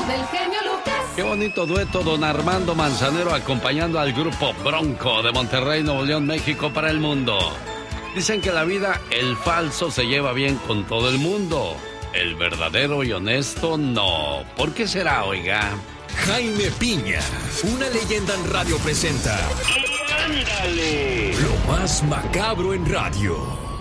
del genio Lucas. Qué bonito dueto, don Armando Manzanero acompañando al grupo Bronco de Monterrey, Nuevo León, México para el mundo. Dicen que en la vida el falso se lleva bien con todo el mundo, el verdadero y honesto no. ¿Por qué será, oiga? Jaime Piña, una leyenda en radio presenta. ¡Y ándale! Lo más macabro en radio.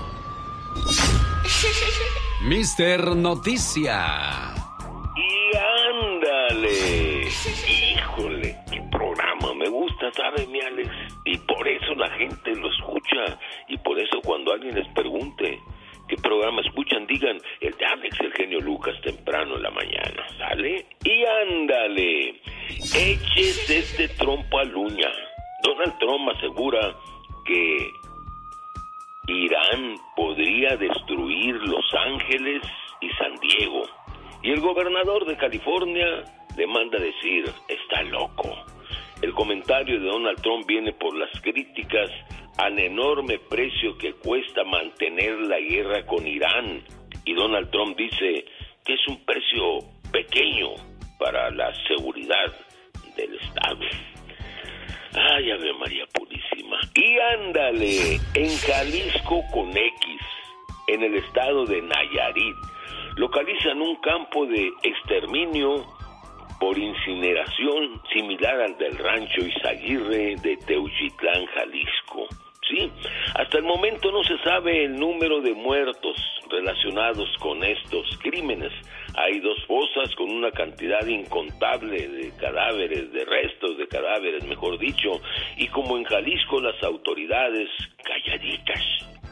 Mister Noticia. ¡Y ándale! Híjole, qué programa me gusta, ¿sabe, mi Alex? Y por eso la gente lo escucha. Y por eso cuando alguien les pregunte qué programa escuchan, digan el de Alex, el genio Lucas, temprano en la mañana, ¿sale? Y ándale, eches este trompo a luña. Donald Trump asegura que Irán podría destruir Los Ángeles y San Diego. Y el gobernador de California le manda decir, está loco. El comentario de Donald Trump viene por las críticas al enorme precio que cuesta mantener la guerra con Irán. Y Donald Trump dice que es un precio pequeño para la seguridad del Estado. Ay, Ave María Purísima. Y ándale, en Jalisco con X, en el estado de Nayarit, localizan un campo de exterminio por incineración similar al del rancho Izaguirre de Teuchitlán, Jalisco. Sí, hasta el momento no se sabe el número de muertos relacionados con estos crímenes. Hay 2 fosas con una cantidad incontable de cadáveres, de restos de cadáveres, mejor dicho, y como en Jalisco las autoridades calladitas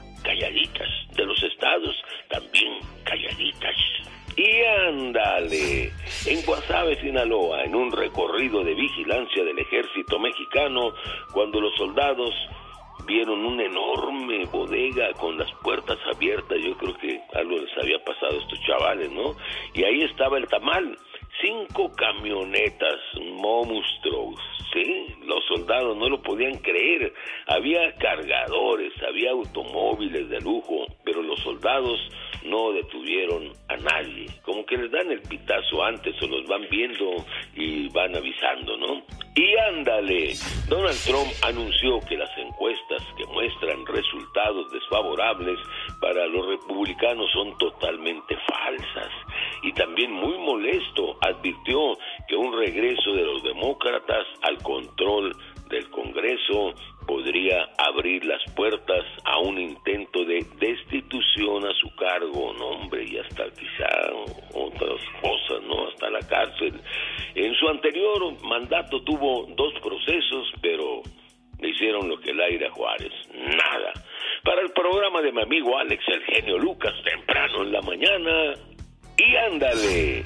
de los estados, también calladitas. Y ándale, en Guasave, Sinaloa, en un recorrido de vigilancia del ejército mexicano, cuando los soldados vieron una enorme bodega con las puertas abiertas, yo creo que algo les había pasado a estos chavales, ¿no? Y ahí estaba el tamal, 5 camionetas, monstruos, ¿sí? Los soldados no lo podían creer, había cargadores, había automóviles de lujo, pero los soldados no detuvieron a nadie, como que les dan el pitazo antes o los van viendo y van avisando, ¿no? Y ándale, Donald Trump anunció que las encuestas que muestran resultados desfavorables para los republicanos son totalmente falsas. Y también muy molesto, advirtió que un regreso de los demócratas al control del Congreso podría abrir las puertas a un intento de destitución a su cargo, no hombre, y hasta quizá otras cosas, ¿no? Hasta la cárcel. En su anterior mandato tuvo 2 procesos, pero le hicieron lo que el aire a Juárez, nada. Para el programa de mi amigo Alex, el genio Lucas, temprano en la mañana, y ándale.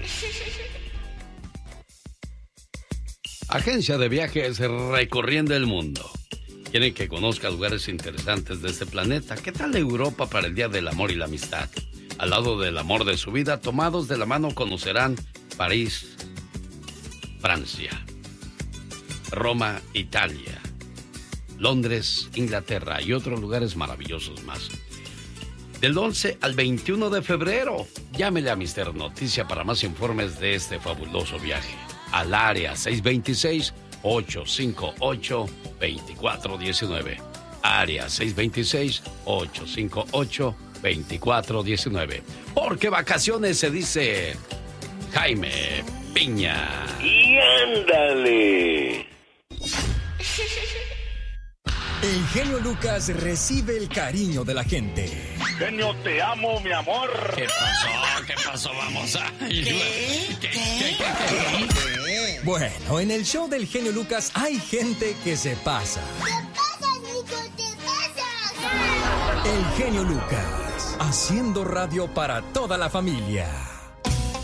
Agencia de viajes recorriendo el mundo. Quieren que conozca lugares interesantes de este planeta. ¿Qué tal Europa para el Día del Amor y la Amistad? Al lado del amor de su vida, tomados de la mano, conocerán París, Francia, Roma, Italia, Londres, Inglaterra y otros lugares maravillosos más. Del 11 al 21 de febrero, llámele a Mister Noticia para más informes de este fabuloso viaje. Al área 626-858-2419. Área 626-858-2419. Porque vacaciones se dice Jaime Piña. Y ándale. El genio Lucas recibe el cariño de la gente. Genio, te amo, mi amor. ¿Qué pasó? ¿Qué pasó? Vamos a... ¿Qué? Bueno, en el show del genio Lucas hay gente que se pasa. ¿Qué pasa, Nico? ¿Qué pasa? El genio Lucas, haciendo radio para toda la familia.